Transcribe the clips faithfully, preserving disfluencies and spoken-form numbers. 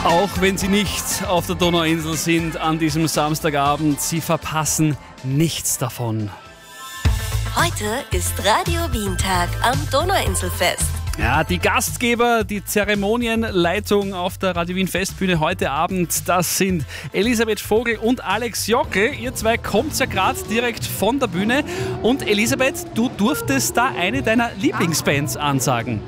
Auch wenn Sie nicht auf der Donauinsel sind an diesem Samstagabend, Sie verpassen nichts davon. Heute ist Radio Wien Tag am Donauinselfest. Ja, die Gastgeber, die Zeremonienleitung auf der Radio Wien Festbühne heute Abend, das sind Elisabeth Vogel und Alex Jockel. Ihr zwei kommt ja gerade direkt von der Bühne. Und Elisabeth, du durftest da eine deiner Lieblingsbands ansagen.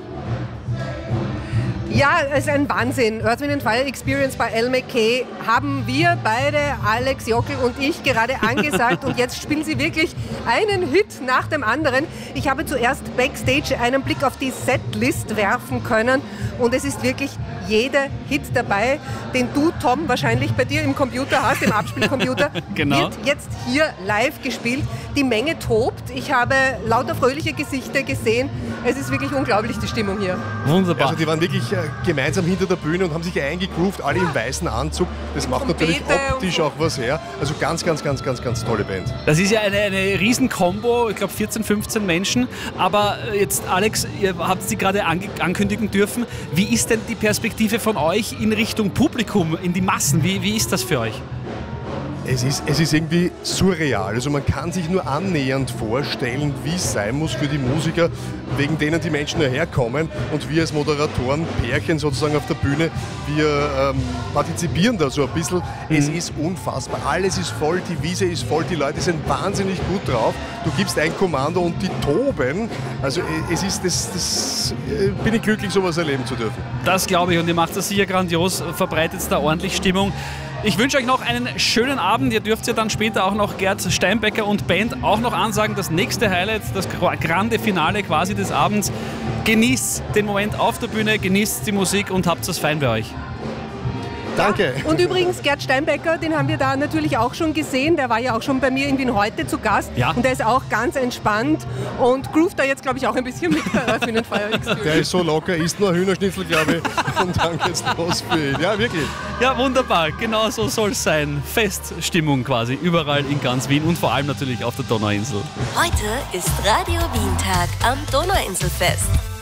Ja, es ist ein Wahnsinn. Earth, Wind and Fire Experience bei Al McKay haben wir beide, Alex Jockel und ich, gerade angesagt. Und jetzt spielen sie wirklich einen Hit nach dem anderen. Ich habe zuerst backstage einen Blick auf die Setlist werfen können. Und es ist wirklich jeder Hit dabei, den du, Tom, wahrscheinlich bei dir im Computer hast, im Abspielcomputer. Genau. Wird jetzt hier live gespielt. Die Menge tobt. Ich habe lauter fröhliche Gesichter gesehen. Es ist wirklich unglaublich, die Stimmung hier. Wunderbar. Also die waren wirklich äh, gemeinsam hinter der Bühne und haben sich eingegroovt, alle im weißen Anzug. Das macht natürlich optisch auch was her. Also ganz, ganz, ganz, ganz, ganz tolle Band. Das ist ja eine, eine Riesen-Kombo, ich glaube vierzehn, fünfzehn Menschen. Aber jetzt, Alex, ihr habt sie gerade ange- ankündigen dürfen. Wie ist denn die Perspektive von euch in Richtung Publikum, in die Massen? Wie, wie ist das für euch? Es ist, es ist irgendwie surreal. Also man kann sich nur annähernd vorstellen, wie es sein muss für die Musiker, wegen denen die Menschen herkommen. Und wir als Moderatoren, Pärchen sozusagen auf der Bühne, wir ähm, partizipieren da so ein bisschen. Mhm. Es ist unfassbar. Alles ist voll, die Wiese ist voll, die Leute sind wahnsinnig gut drauf. Du gibst ein Kommando und die toben. Also es ist, das, das bin ich glücklich, sowas erleben zu dürfen. Das glaube ich, und ihr macht das sicher grandios, verbreitet da ordentlich Stimmung. Ich wünsche euch noch einen schönen Abend. Ihr dürft ja dann später auch noch Gerd Steinbecker und Band auch noch ansagen. Das nächste Highlight, das grande Finale quasi des Abends. Genießt den Moment auf der Bühne, genießt die Musik und habt es fein bei euch. Danke. Und übrigens, Gerd Steinbecker, den haben wir da natürlich auch schon gesehen. Der war ja auch schon bei mir in Wien heute zu Gast. Ja. Und der ist auch ganz entspannt und groovt da jetzt, glaube ich, auch ein bisschen mit bei Earth, Wind and Fire Experience. Der ist so locker, isst nur Hühnerschnitzel, glaube ich. Und dann geht's los für ihn. Ja, wirklich. Ja, wunderbar. Genau so soll es sein. Feststimmung quasi überall in ganz Wien und vor allem natürlich auf der Donauinsel. Heute ist Radio Wien Tag am Donauinselfest.